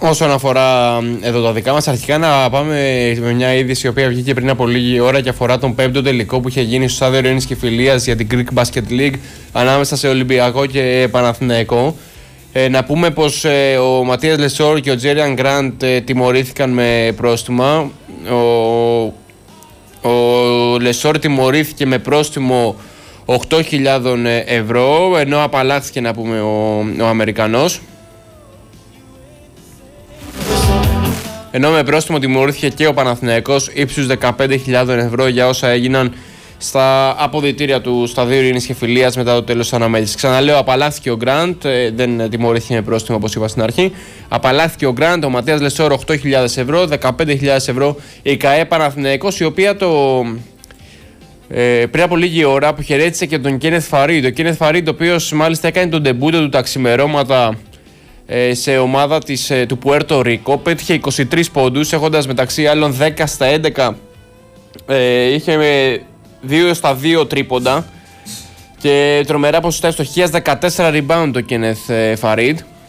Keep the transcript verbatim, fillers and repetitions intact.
Όσον αφορά εδώ τα δικά μας, αρχικά να πάμε με μια είδηση η οποία βγήκε πριν από λίγη ώρα και αφορά τον πέμπτο τελικό που είχε γίνει στο Στάδιο Ειρήνης και Φιλίας για την Greek Basket League ανάμεσα σε Ολυμπιακό και Παναθηναϊκό. Ε, να πούμε πως ε, ο Ματίας Λεσόρ και ο Τζέριαν Γκραντ ε, τιμωρήθηκαν με πρόστιμα. Ο, ο Λεσόρ τιμωρήθηκε με πρόστιμο οκτώ χιλιάδες ευρώ, ενώ απαλλάχθηκε, να πούμε, ο, ο Αμερικανός. Ενώ με πρόστιμο τιμωρήθηκε και ο Παναθηναϊκός ύψους δεκαπέντε χιλιάδες ευρώ για όσα έγιναν στα αποδυτήρια του Σταδίου Ειρήνης και Φιλίας μετά το τέλος της αναμέτρησης. Ξαναλέω, απαλλάχθηκε ο Γκραντ, δεν τιμωρήθηκε με πρόστιμο όπως είπα στην αρχή. Απαλλάχθηκε ο Γκραντ, ο Ματίας Λεσόρ οκτώ χιλιάδες ευρώ, δεκαπέντε χιλιάδες ευρώ η ΚΑΕ Παναθηναϊκός, η οποία το... Ε, πριν από λίγη ώρα που χαιρέτησε και τον Κένεθ Φαρίντ. Ο Κένεθ Φαρίντ, ο οποίος μάλιστα έκανε τον ντεμπούτο του τα ξημερώματα σε ομάδα της, του Πουέρτο Ρίκο, πέτυχε είκοσι τρεις πόντους, έχοντας μεταξύ άλλων δέκα στα έντεκα, ε, είχε δύο στα δύο τρίποντα και τρομερά ποσοστά ευστοχίας, δεκατέσσερα rebound το Κένεθ Φαρίντ.